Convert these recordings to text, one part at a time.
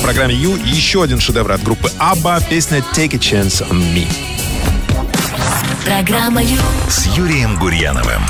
программе Ю еще один шедевр от группы ABBA, песня «Take a Chance on Me». Программа Ю с Юрием Гурьяновым.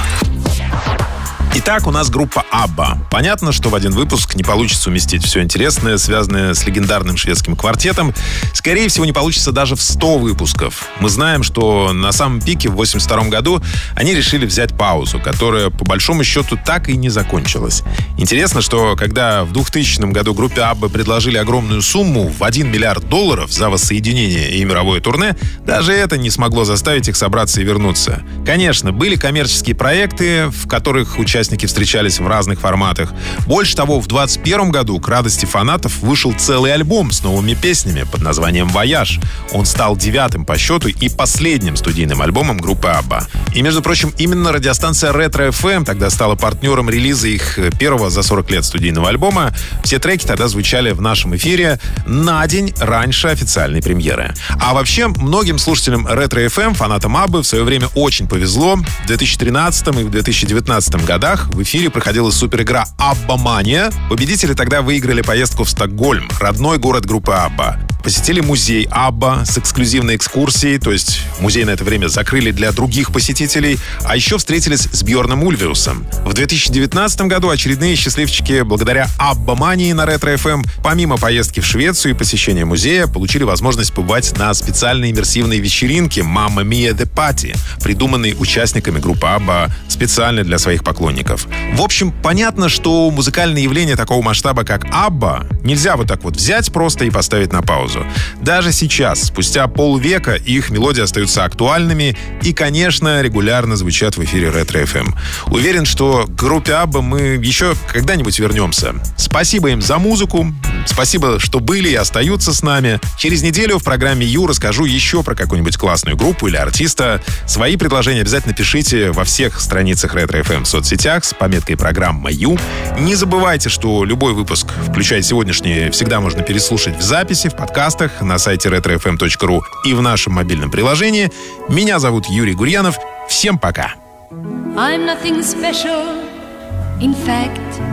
Итак, у нас группа ABBA. Понятно, что в один выпуск не получится уместить все интересное, связанное с легендарным шведским квартетом. Скорее всего, не получится даже в 100 выпусков. Мы знаем, что на самом пике в 1982 году они решили взять паузу, которая, по большому счету, так и не закончилась. Интересно, что когда в 2000 году группе ABBA предложили огромную сумму в $1 миллиард за воссоединение и мировое турне, даже это не смогло заставить их собраться и вернуться. Конечно, были коммерческие проекты, в которых участники встречались в разных форматах. Больше того, в 2021 году к радости фанатов вышел целый альбом с новыми песнями под названием «Вояж». Он стал 9-м по счету и последним студийным альбомом группы ABBA. И, между прочим, именно радиостанция Retro FM тогда стала партнером релиза их первого за 40 лет студийного альбома. Все треки тогда звучали в нашем эфире на день раньше официальной премьеры. А вообще, многим слушателям Retro FM, фанатам ABBA, в свое время очень повезло. В 2013 и в 2019 годах в эфире проходила суперигра «ABBA-мания». Победители тогда выиграли поездку в Стокгольм, родной город группы ABBA. Посетили музей ABBA с эксклюзивной экскурсией, то есть музей на это время закрыли для других посетителей, а еще встретились с Бьорном Ульверусом. В 2019 году очередные счастливчики благодаря ABBA-мании на Retro FM, помимо поездки в Швецию и посещения музея, получили возможность побывать на специальной иммерсивной вечеринке «Mamma Mia The Party», придуманной участниками группы ABBA специально для своих поклонников. В общем, понятно, что музыкальное явление такого масштаба, как ABBA, нельзя вот так вот взять просто и поставить на паузу. Даже сейчас, спустя полвека, их мелодии остаются актуальными и, конечно, регулярно звучат в эфире Retro FM. Уверен, что к группе ABBA мы еще когда-нибудь вернемся. Спасибо им за музыку, спасибо, что были и остаются с нами. Через неделю в программе Ю расскажу еще про какую-нибудь классную группу или артиста. Свои предложения обязательно пишите во всех страницах Retro FM в соцсетях с пометкой «Программа Ю». Не забывайте, что любой выпуск, включая сегодняшний, всегда можно переслушать в записи, в подкастах, на сайте retrofm.ru и в нашем мобильном приложении. Меня зовут Юрий Гурьянов. Всем пока. I'm nothing special, in fact.